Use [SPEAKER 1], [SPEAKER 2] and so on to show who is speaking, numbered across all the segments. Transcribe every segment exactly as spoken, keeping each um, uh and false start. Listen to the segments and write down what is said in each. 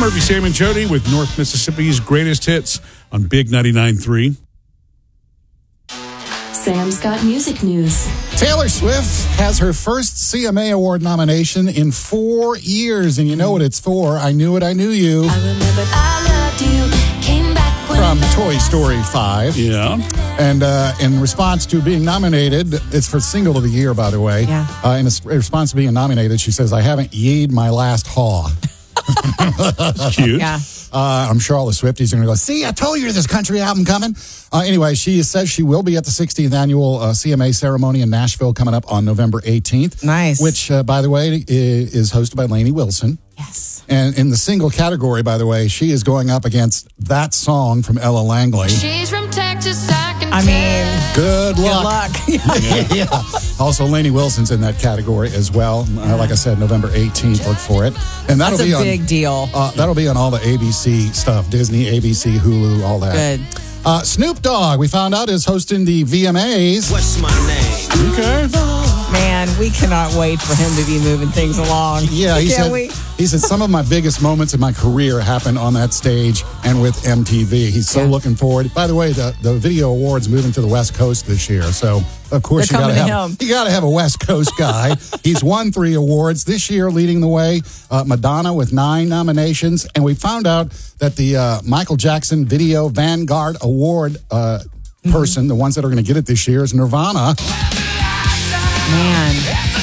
[SPEAKER 1] Murphy, Sam, and Jody with North Mississippi's greatest hits on Big ninety-nine point three.
[SPEAKER 2] Sam's got music news.
[SPEAKER 3] Taylor Swift has her first C M A Award nomination in four years, and you know what it's for. I Knew It, I Knew You.
[SPEAKER 2] I remembered I loved you. Came back
[SPEAKER 3] From Toy Story five.
[SPEAKER 1] Yeah.
[SPEAKER 3] And uh, in response to being nominated, it's for Single of the Year, by the way.
[SPEAKER 4] Yeah.
[SPEAKER 3] Uh, in response to being nominated, she says, I haven't yeed my last haw.
[SPEAKER 1] Cute.
[SPEAKER 4] Yeah.
[SPEAKER 3] Uh, I'm sure all the Swifties are going to go, see, I told you there's this country album coming. Uh, anyway, she says she will be at the sixteenth annual uh, C M A ceremony in Nashville coming up on November eighteenth.
[SPEAKER 4] Nice.
[SPEAKER 3] Which, uh, by the way, is, is hosted by Lainey Wilson.
[SPEAKER 4] Yes.
[SPEAKER 3] And in the single category, by the way, she is going up against that song from Ella Langley.
[SPEAKER 2] She's from Texas, I can
[SPEAKER 4] I mean,
[SPEAKER 3] Good luck.
[SPEAKER 4] good luck.
[SPEAKER 3] Yeah. Also, Lainey Wilson's in that category as well. Uh, like I said, November eighteenth. Look for it, and that'll
[SPEAKER 4] That's
[SPEAKER 3] be
[SPEAKER 4] a
[SPEAKER 3] on,
[SPEAKER 4] big deal.
[SPEAKER 3] Uh, that'll be on all the A B C stuff: Disney, A B C, Hulu, all that.
[SPEAKER 4] Good.
[SPEAKER 3] Uh, Snoop Dogg, we found out, is hosting the V M As.
[SPEAKER 5] What's my name?
[SPEAKER 1] Okay.
[SPEAKER 4] Man, we cannot wait for him to be moving things along.
[SPEAKER 3] Yeah, he
[SPEAKER 4] Can't
[SPEAKER 3] said.
[SPEAKER 4] we?
[SPEAKER 3] He said some of my biggest moments in my career happened on that stage and with M T V. He's so
[SPEAKER 4] Yeah.
[SPEAKER 3] looking forward. By the way, the, the Video Awards moving to the West Coast this year, so of course
[SPEAKER 4] They're
[SPEAKER 3] you got to
[SPEAKER 4] coming to
[SPEAKER 3] have
[SPEAKER 4] him.
[SPEAKER 3] you got to have a West Coast guy. He's won three awards this year, leading the way. Uh, Madonna with nine nominations, and we found out that the uh, Michael Jackson Video Vanguard Award uh, person, the ones that are going to get it this year, is Nirvana.
[SPEAKER 4] Man.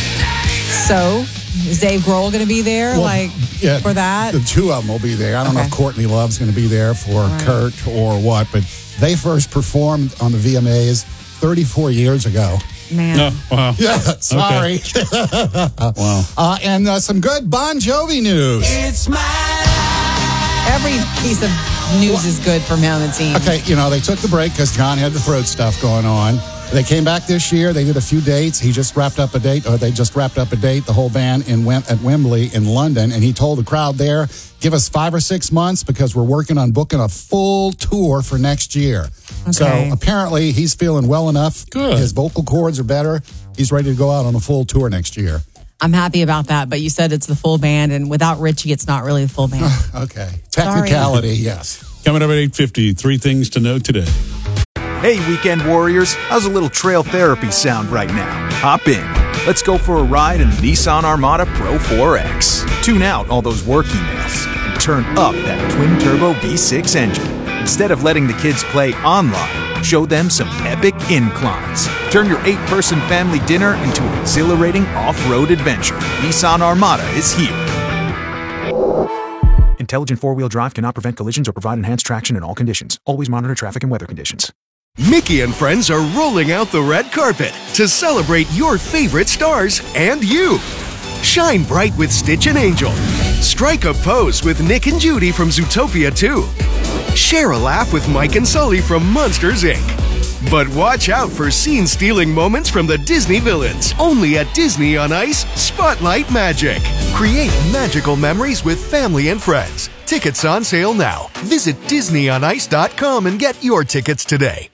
[SPEAKER 4] So, is Dave Grohl going to be there,
[SPEAKER 3] Well,
[SPEAKER 4] like,
[SPEAKER 3] yeah,
[SPEAKER 4] for that?
[SPEAKER 3] The two of them will be there. I don't know
[SPEAKER 4] Okay.
[SPEAKER 3] if Courtney Love's going to be there for
[SPEAKER 4] Right.
[SPEAKER 3] Kurt or what, but they first performed on the V M As thirty-four years ago.
[SPEAKER 4] Man.
[SPEAKER 1] Oh, wow.
[SPEAKER 3] Yeah, sorry.
[SPEAKER 1] Wow.
[SPEAKER 3] Uh, and uh, some good Bon Jovi news.
[SPEAKER 5] It's my
[SPEAKER 4] Every piece of news is good from him, it seems.
[SPEAKER 3] Okay, you know, they took the break because John had the throat stuff going on. They came back this year. They did a few dates. He just wrapped up a date, or they just wrapped up a date, the whole band in Wem- at Wembley in London. And he told the crowd there, give us five or six months because we're working on booking a full tour for next year. So
[SPEAKER 4] Okay.
[SPEAKER 3] apparently he's feeling well enough.
[SPEAKER 1] Good.
[SPEAKER 3] His vocal cords are better. He's ready to go out on a full tour next year.
[SPEAKER 4] I'm happy about that, but you said it's the full band, and without Richie, it's not really the full band.
[SPEAKER 3] Okay. Technicality, yes.
[SPEAKER 1] Coming up at eight fifty, three things to know today.
[SPEAKER 6] Hey, weekend warriors, how's a little trail therapy sound right now? Hop in. Let's go for a ride in the Nissan Armada Pro four X. Tune out all those work emails and turn up that twin-turbo V six engine. Instead of letting the kids play online, show them some epic inclines. Turn your eight-person family dinner into an exhilarating off-road adventure. Nissan Armada is here. Intelligent four-wheel drive cannot prevent collisions or provide enhanced traction in all conditions. Always monitor traffic and weather conditions.
[SPEAKER 7] Mickey and friends are rolling out the red carpet to celebrate your favorite stars and you. Shine bright with Stitch and Angel. Strike a pose with Nick and Judy from Zootopia two. Share a laugh with Mike and Sully from Monsters, Incorporated. But watch out for scene-stealing moments from the Disney villains. Only at Disney on Ice Spotlight Magic. Create magical memories with family and friends. Tickets on sale now. Visit disney on ice dot com and get your tickets today.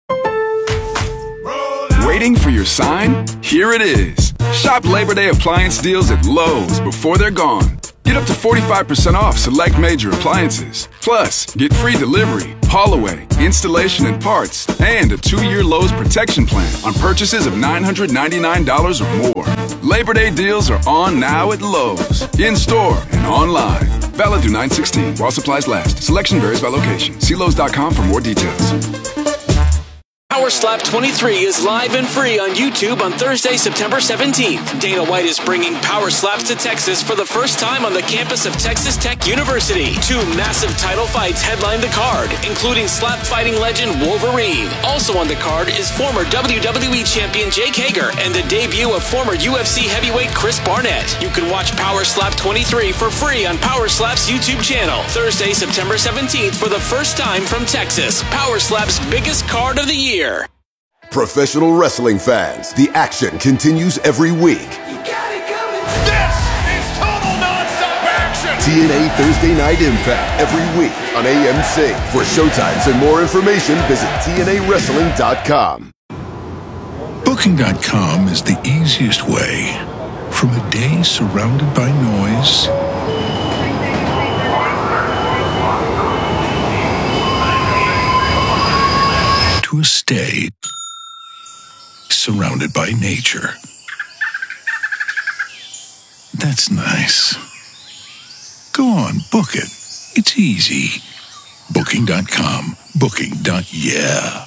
[SPEAKER 8] Waiting for your sign? Here it is. Shop Labor Day appliance deals at Lowe's before they're gone. Get up to forty-five percent off select major appliances. Plus, get free delivery, haul away, installation and parts, and a two-year Lowe's protection plan on purchases of nine hundred ninety-nine dollars or more. Labor Day deals are on now at Lowe's, in-store and online. Valid through nine sixteen while supplies last. Selection varies by location. See Lowe's dot com for more details.
[SPEAKER 9] Power Slap twenty-three is live and free on YouTube on Thursday, September seventeenth. Dana White is bringing Power Slaps to Texas for the first time on the campus of Texas Tech University. Two massive title fights headline the card, including slap fighting legend Wolverine. Also on the card is former W W E champion Jake Hager and the debut of former U F C heavyweight Chris Barnett. You can watch Power Slap twenty-three for free on Power Slap's YouTube channel. Thursday, September seventeenth for the first time from Texas. Power Slap's biggest card of the year.
[SPEAKER 10] Professional wrestling fans, the action continues every week.
[SPEAKER 11] You got it coming. This is total nonstop action.
[SPEAKER 10] T N A Thursday Night Impact every week on A M C. For showtimes and more information, visit T N A wrestling dot com.
[SPEAKER 12] Booking dot com is the easiest way from a day surrounded by noise to a stay, surrounded by nature. That's nice. Go on, book it. It's easy. Booking dot com. Booking. Yeah.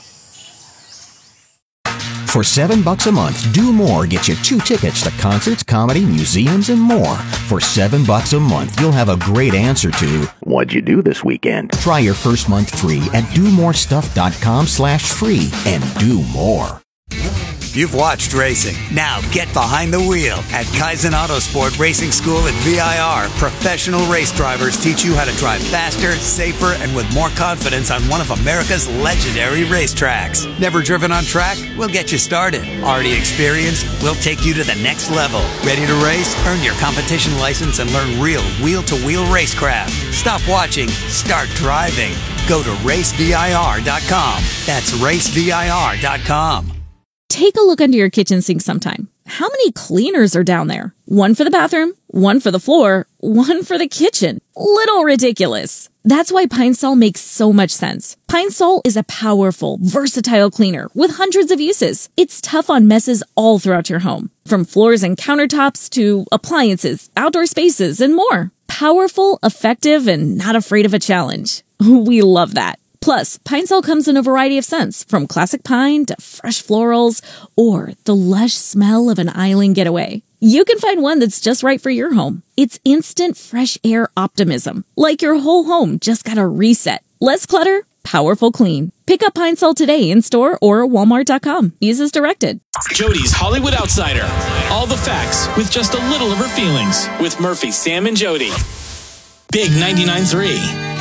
[SPEAKER 5] For seven bucks a month, Do More gets you two tickets to concerts, comedy, museums, and more. For seven bucks a month, you'll have a great answer to, what'd you do this weekend? Try your first month free at do more stuff dot com slash free and do more.
[SPEAKER 13] You've watched racing. Now get behind the wheel. At Kaizen Autosport Racing School at V I R, professional race drivers teach you how to drive faster, safer, and with more confidence on one of America's legendary racetracks. Never driven on track? We'll get you started. Already experienced? We'll take you to the next level. Ready to race? Earn your competition license and learn real wheel-to-wheel racecraft. Stop watching. Start driving. Go to race V I R dot com. That's race V I R dot com.
[SPEAKER 14] Take a look under your kitchen sink sometime. How many cleaners are down there? One for the bathroom, one for the floor, one for the kitchen. Little ridiculous. That's why Pine Sol makes so much sense. Pine Sol is a powerful, versatile cleaner with hundreds of uses. It's tough on messes all throughout your home, from floors and countertops to appliances, outdoor spaces, and more. Powerful, effective, and not afraid of a challenge. We love that. Plus, Pine Sol comes in a variety of scents, from classic pine to fresh florals or the lush smell of an island getaway. You can find one that's just right for your home. It's instant fresh air optimism, like your whole home just got a reset. Less clutter, powerful clean. Pick up Pine Sol today in store or walmart dot com. Use as directed.
[SPEAKER 9] Jody's Hollywood Outsider. All the facts with just a little of her feelings with Murphy, Sam, and Jody. Big ninety-nine point three.